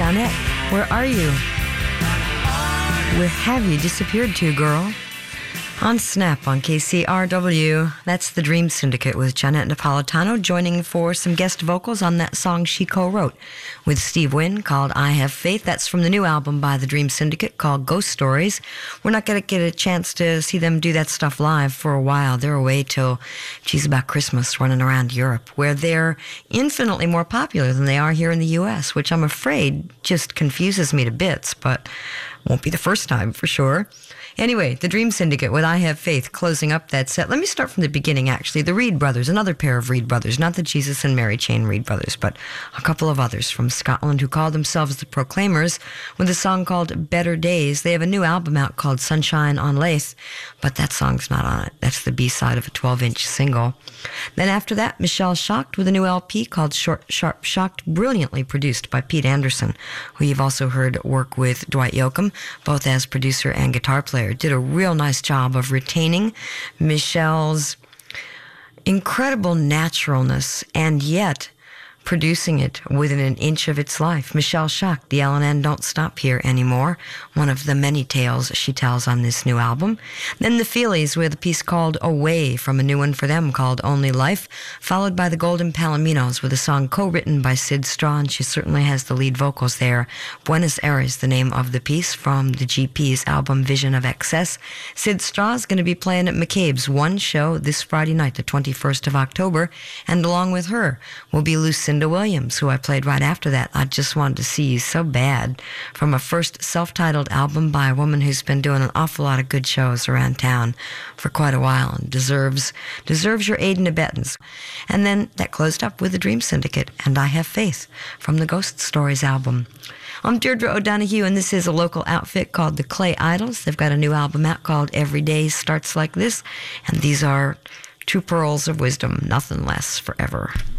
Jeanette, where are you? Where have you disappeared to, girl? On Snap on KCRW, that's the Dream Syndicate with Jeanette Napolitano joining for some guest vocals on that song she co-wrote with Steve Wynn called I Have Faith. That's from the new album by the Dream Syndicate called Ghost Stories. We're not going to get a chance to see them do that stuff live for a while. They're away till, about Christmas, running around Europe, where they're infinitely more popular than they are here in the U.S., which I'm afraid just confuses me to bits, but won't be the first time for sure. Anyway, the Dream Syndicate with I Have Faith closing up that set. Let me start from the beginning, actually. The Reed brothers, another pair of Reed brothers, not the Jesus and Mary Chain Reed brothers, but a couple of others from Scotland who call themselves the Proclaimers with a song called Better Days. They have a new album out called Sunshine on Lace, but that song's not on it. That's the B-side of a 12-inch single. Then after that, Michelle Shocked with a new LP called Short, Sharp, Shocked, brilliantly produced by Pete Anderson, who you've also heard work with Dwight Yoakam, both as producer and guitar player. Did a real nice job of retaining Michelle's incredible naturalness and yet producing it within an inch of its life. Michelle Shocked, the L&N Don't Stop Here Anymore, one of the many tales she tells on this new album. Then the Feelies with a piece called Away from a new one for them called Only Life, followed by the Golden Palominos with a song co-written by Sid Straw, and she certainly has the lead vocals there. Buenos Aires, the name of the piece from the GP's album Vision of Excess. Sid Straw is going to be playing at McCabe's one show this Friday night, the 21st of October, and along with her will be Lucinda Williams, who I played right after that. I Just Wanted to See You so bad, from a first self-titled album by a woman who's been doing an awful lot of good shows around town for quite a while and deserves your aid and abettance. And then that closed up with the Dream Syndicate and I Have Faith from the Ghost Stories album. I'm Deirdre O'Donoghue, and this is a local outfit called the Clay Idols. They've got a new album out called Every Day Starts Like This, and these are two pearls of wisdom, nothing lasts forever.